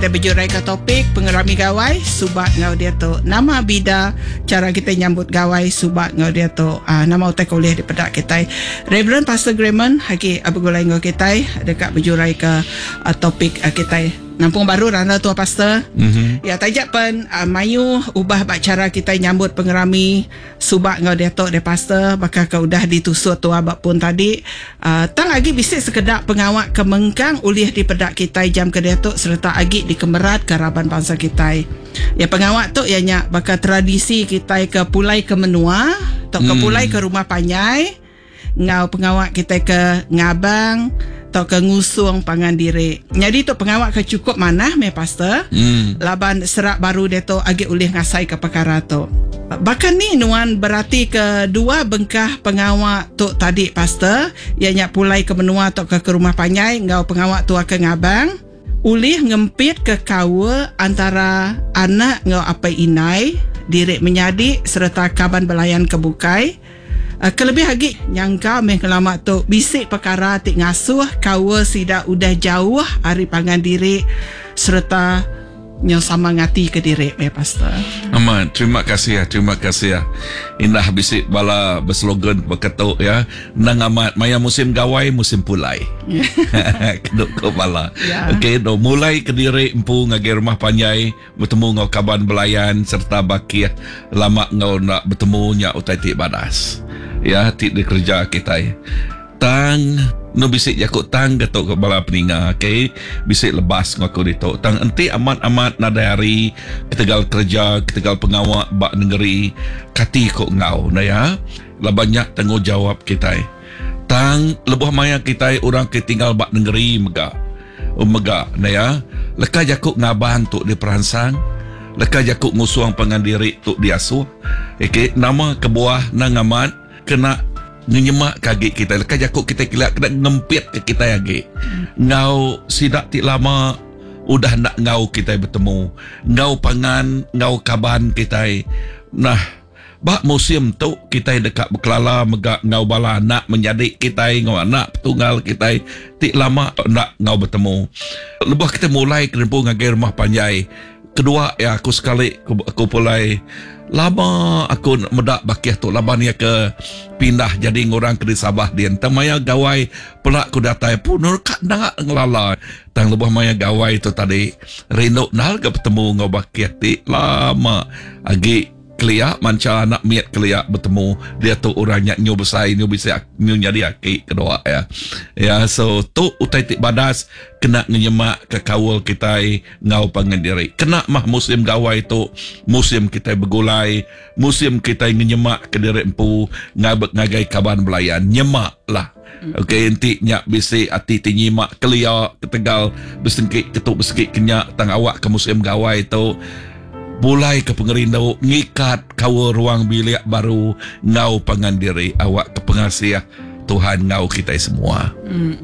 kita berjurai ke topik pengerami gawai subat ngau dia tu nama bida cara kita nyambut gawai subat ngau dia tu nama utai kuliah di pedak kita Reverend Pastor Grayman haki abgulai ngau kita dekat berjurai ke topik kita Nampung Baru randa tua pastor. Ya tajak pen mayu ubah bak cara kita nyambut pengerami subak ngau detok de pastor bakal ke udah ditusut tua bak pun tadi. Tang agi bisik sekedar pengawak kemengkang uliah di pedak kita jam ke detok serta agi di kemerat ke raban bangsa kita. Ya pengawak tu ianya bakal tradisi kita ke pulai ke menua, tok ke pulai ke rumah panyai. Ngau pengawak kita ke ngabang atau ke ngusung pangan diri. Jadi tu pengawak ke cukup mana me pastor. Laban serak baru dia tu agi ulih ngasai ke perkara tu. Bahkan ni nuan berarti ke dua bengkah pengawak tu tadi pastor, ianya pulai ke menua atau ke rumah panyai ngau pengawak tu ke ngabang. Ulih ngempit ke kawa antara anak ngau apa inai, diri menyadi serta kaban belayan kebukai. Kelebih lagi nyangka mengelamat tu bisik perkara tik ngasuh kawa sida udah jauh hari pangan diri serta nyosama ngati ke diri pastor. Aman, terima kasih ya. Indah bisik bala berslogan berketuk ya. Nang amat maya musim gawai musim pulai. Keduk ko bala. Okey, do mulai ke diri empu ngagi rumah panyai bertemu ngau kaban belayan serta bakia lama ngau nak bertemu nya utai tik badas. Ya, tik di kerja kita. Tang no bisik jakut tang gatok ke bala peninga, okay? Bisik lebas ngaku dito. Tang enti amat-amat nadari ketegal kerja, ketegal pengawak bak negeri kati kok ngau na ya. La banyak tanggungjawab kita. Tang lebuh maya kita orang ketinggal bak negeri mega. Mega na ya. Leka jakut ngabang tuk di peransang. Leka jakut ngusuang pengandiri tuk diasuh. Okay, nama kebuah nang amat kena nyenyemak kaki kita. Lekas jakuk kita kena ngempit ke kita lagi. Ngau sidak tik lama udah nak ngau kita bertemu. Ngau pangan, ngau kaban kita. Nah, bak musim tu kita dekat berkelala megak ngau bala nak menjadi kita, ngau anak tunggal kita. Tik lama nak ngau bertemu. Lepas kita mulai kenempuh ngagi rumah panjai. Kedua ya aku sekali aku mulai lama aku medak bakiah tu lama ni ke pindah jadi orang ke Sabah dia tamaya gawai pelak ku datai pun kat nak ngelala tang lebah maya gawai tu tadi reno nal ke bertemu ngau bakiah ti lama agi kelia manca anak miat kelia bertemu dia tu orangnya nyu besar nyu bisa nyu jadi aki kedua ya so tu utai tik badas kena nyenyemak ke kawal kita ngau pangandiri kena mah musim gawai tu musim kita bergulai musim kita nyenyemak ke diri empu ngabek ngagai kaban belayan nyemak lah. Okey, enti nyak bisi ati tinyimak kelia ketegal besengkit ketuk besengkit kenyak tang awak ke musim gawai tu mulai ke pengerindau ngikat kawa ruang bilik baru ngau pangandiri awak ke pengasiah Tuhan ngau kita semua.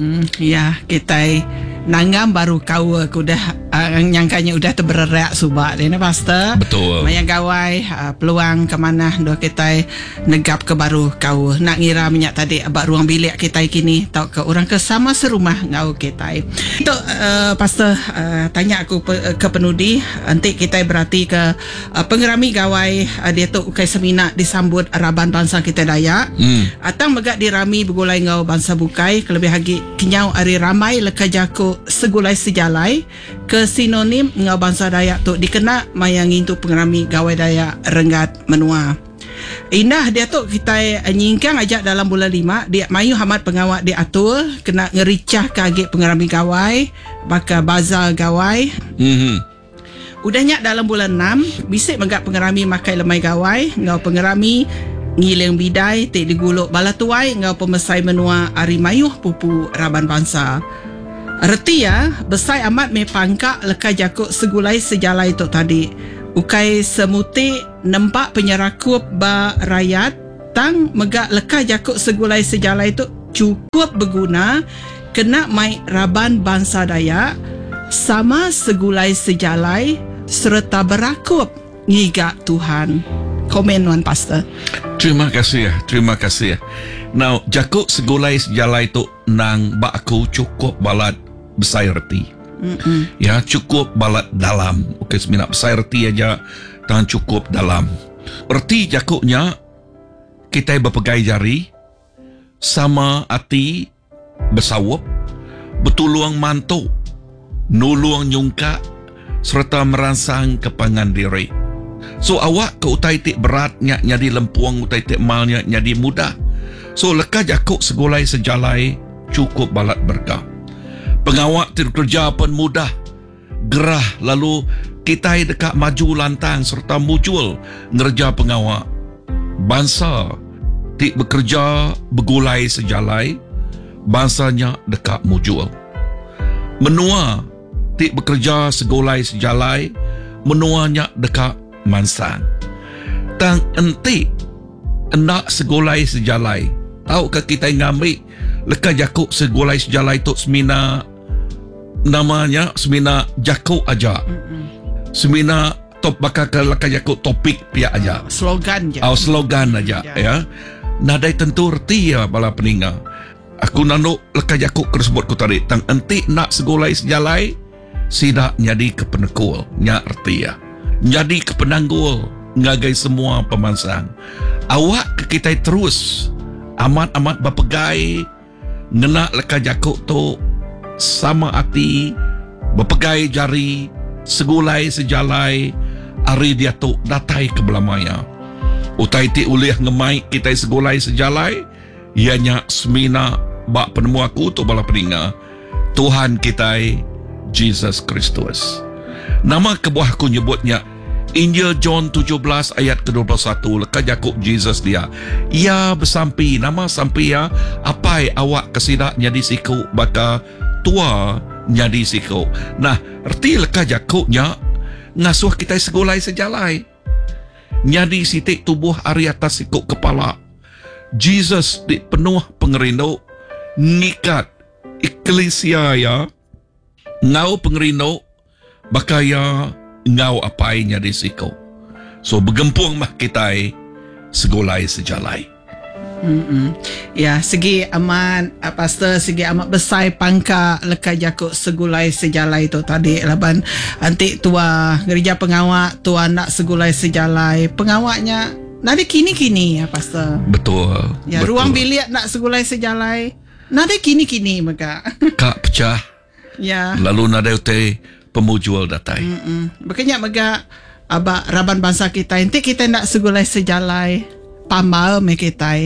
Ya, kita nanggam baru kawa ku dah nyangkanya udah terbererak subak ni pastor. Betul. Maya gawai peluang ke mana do kita negap ke baru kawa. Nak ngira minyak tadi abak ruang bilik kita kini tau ke orang ke sama serumah ngau kita. Itu pastor tanya aku ke penudi nanti kita berarti ke pengerami gawai dia tu ukai semina disambut Raban bangsa kita Dayak. Atang megak dirami begulai ngau bangsa bukai kelebih lagi kenyau ari ramai leka jaku segulai sejalai ke sinonim ngau bangsa Dayak tu dikena mayangin tu pengerami gawai Dayak Renggat Menua. Indah dia tu kita nyingkang ajak dalam bulan 5 dia mayu hamat pengawak dia atur kena ngericah kagik pengerami gawai baka bazar gawai. Udahnya dalam bulan 6 bisik megak pengerami makai lemai gawai ngau pengerami ngiling bidai tik diguluk bala tuai ngau pemesai menua ari mayuh pupu Raban bangsa. Reti ya besai amat me pangkak leka jakuk segulai sejalai tu tadi. Ukai semuti nampak penyerakup ba rakyat tang megak leka jakuk segulai sejalai tu cukup berguna kena mai Raban bangsa Dayak sama segulai sejalai serta berakup ngigak Tuhan. Komen Wan Pastor. Terima kasih ya. Now, jakuk segulai sejalai tu nang bak aku cukup balat besar reti. Ya, cukup balat dalam. Okey, semina besar erti aja tangan cukup dalam. Erti jakuknya kita berpegai jari sama hati bersawap, betuluang mantu, nuluang nyungka serta merangsang kepangan diri. So awak ke utai tik beratnya nyadi lempuang, utai tik malnya nyadi mudah. So leka jakuk segulai sejalai cukup balat berkah. Pengawak kerja pun mudah, gerah, lalu kita dekat maju lantang serta muncul ngerja pengawak. Bangsa tik bekerja begulai sejalai, bangsanya dekat muncul. Menua tik bekerja segulai sejalai, menuanya dekat mansang. Tang entik endak segulai sejalai. Tahukah kita ngambil leka jakuk segulai sejalai tu semina namanya semina jakuk aja. Semina top bakal ke leka jakuk topik pihak aja. Slogan je. Slogan aja ya. Nadai tentu erti ya bala peninga. Aku nanduk leka jakuk tersebut ku tadi. Tang entik nak segulai sejalai sidak nyadi kepenekul. Nya erti ya. Nyadi kepenanggul ngagai semua pemansang. Awak ke kita terus amat-amat berpegai ngena leka jakuk tu sama hati berpegai jari segulai sejalai hari dia tu datai ke belamaya. Utai ti ulih ngemai kita segulai sejalai ianya semina bak penemu aku tu bala peninga Tuhan kita Jesus Kristus. Nama kebuah aku nyebutnya Injil John 17 ayat ke-21 leka jakuk Jesus dia. Ya bersampi nama sampai ya apai awak kesidak nyadi siku baka tua nyadi siku. Nah, erti leka jakuknya ngasuh kita segulai sejalai. Nyadi sitik tubuh ari atas siku kepala. Jesus di penuh pengerindu ngikat eklesia ya. Ngau pengerindu bakaya ngau apainya di siko. So bergempung mah kita segulai sejalai. Ya, segi amat pastor, segi amat besar pangka leka jakuk segulai sejalai tu tadi laban antik tua gereja pengawak tua nak segulai sejalai. Pengawaknya nada kini-kini ya pastor. Betul. Ya, betul. ruang bilik nak segulai sejalai. Nada kini-kini maka. Kak pecah. Ya. Lalu nada utai pemujul datai. Makanya mega abak raban bangsa kita nanti kita nak segulai sejalai pamal me kita.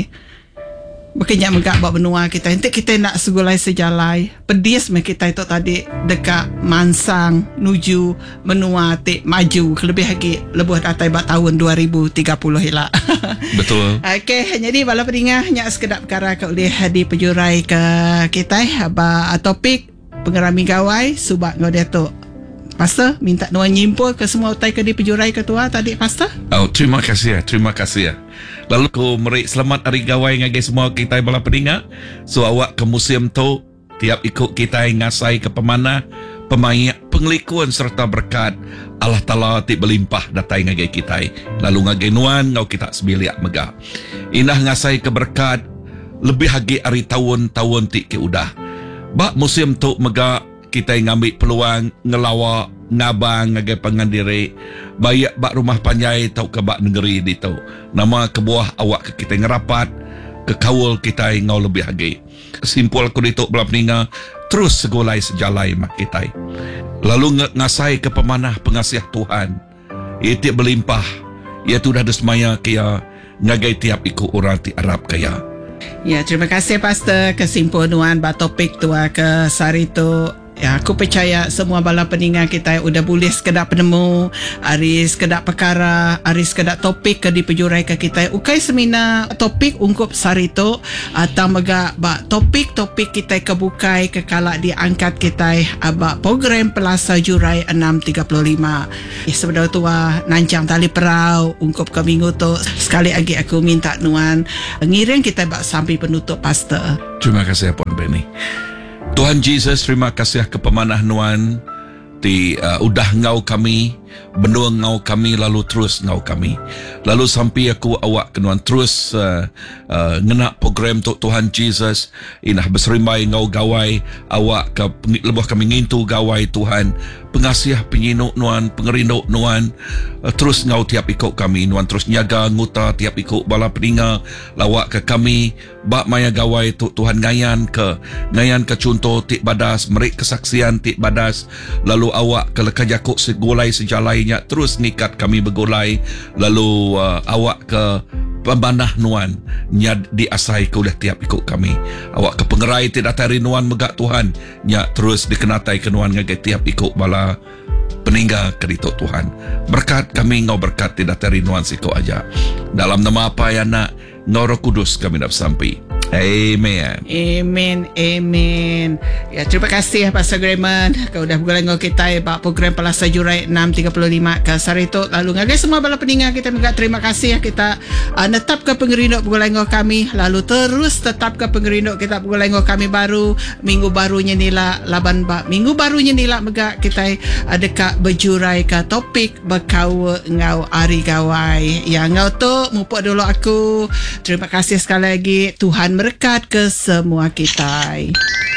Makanya mega abak benua kita nanti kita nak segulai sejalai pedis me kita itu tadi dekat mansang nuju menua tik maju lebih lagi lebuh datai bak tahun 2030 hilak. Betul. Okey, jadi bala pendengar nya sekedap perkara ke boleh di pejurai ke kita abak topik pengerami gawai subat ngau dia tu. Pastor, minta nuan nyimpul ke semua utai ke di pejurai ketua tadi, Pastor? Oh, terima kasih ya, terima kasih ya. Lalu ku merik selamat hari gawai ngagai semua kita bala peninga. So awak ke museum tu tiap ikut kita ngasai ke pemanah, pemain, penglikuan serta berkat Allah Ta'ala ti berlimpah datai ngagai kita. Lalu ngagai nuan ngau kita sebiliak megah. Inah ngasai ke berkat lebih lagi hari tahun-tahun ti ke udah. Bak museum tu megah kita ngambil peluang ngelawa ngabang ngagai pangandiri bayak bak rumah panjai tau ke bak negeri di tau nama kebuah awak ke kita ngerapat ke kawul kita ngau lebih lagi simpul aku dituk belah peninga terus segulai sejalai mak kita lalu ngasai ke pemanah pengasih Tuhan ia tiap berlimpah ia tu dah desmaya kaya ngagai tiap ikut orang ti Arab kaya. Ya, terima kasih Pastor kesimpulan bak topik tua ke sari tu. Ya, aku percaya semua bala pendengar kita udah boleh sekedar penemu, hari sekedar perkara, hari sekedar topik ke di pejurai ke kita. Ukai semina topik ungkup sarito atau mega bak topik-topik kita kebukai kekala diangkat kita abak program Pelasa Jurai 635. Ya, sebenarnya tua nancang tali perau ungkup ke minggu tu. Sekali lagi aku minta nuan ngiring kita bak sampai penutup Pastor. Terima kasih Puan Benny. Tuhan Jesus, terima kasih ke pemanah nuan udah ngau kami, benua ngau kami, lalu terus ngau kami. Lalu sampai aku awak kenuan terus ngena program Tok Tuhan Jesus, inah berserimbai ngau gawai, awak ke lebah kami ngintu gawai Tuhan, pengasih penyinuk nuan, pengerinduk nuan, terus ngau tiap ikut kami, nuan terus nyaga nguta tiap ikut bala peninga, lawak ke kami, bak maya gawai Tuhan ngayan ke contoh tik badas, merik kesaksian tik badas, lalu awak ke lekajakuk segulai sejalainya, terus ngikat kami bergulai, lalu awak ke pemanah nuan nya diasai ke oleh tiap ikut kami, awak ke pengerai tidak tari nuan megak Tuhan nya terus dikenatai ke nuan ngagai tiap ikut bala peninggal kerito Tuhan. Berkat kami ngau berkat tidak tari nuan siko aja, dalam nama apa ya nak ngau Roh Kudus kami nak sampai. Amen. Amen. Amen. Ya, terima kasih Pastor Grayman. Kau dah bergulai dengan kita bak program Palasa Jurai 635 ke Sarito. Lalu ngagai semua bala peningat kita juga terima kasih kita netap ke pengerinduk bergulai dengan kami. Lalu terus tetap ke pengerinduk kita bergulai dengan kami baru. Minggu barunya nila laban bak. Minggu barunya nila megak kita dekat berjurai ke topik berkawa ngau ari gawai. Ya ngau tu mupuk dulu aku. Terima kasih sekali lagi. Tuhan berkat ke semua kita.